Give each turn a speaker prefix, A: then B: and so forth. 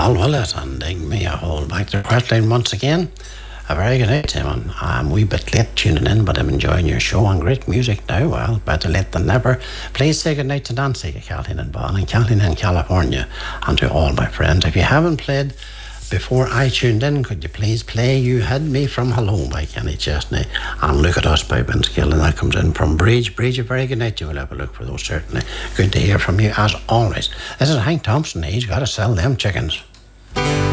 A: Paul Willett and Dig Me a Hole. Back to the Quest line once again. A very good night, Tim. I'm a wee bit late tuning in, but I'm enjoying your show and great music now. Well, better late than never. Please say good night to Nancy, Kathleen and Bonn, and Kathleen in California, and to all my friends. If you haven't played before I tuned in, could you please play You Had Me from Hello by Kenny Chesney and Look at Us by Vince Gill, and that comes in from Bridge. Bridge, a very good night. You will have a look for those, certainly. Good to hear from you as always. This is Hank Thompson. He's got to sell them chickens.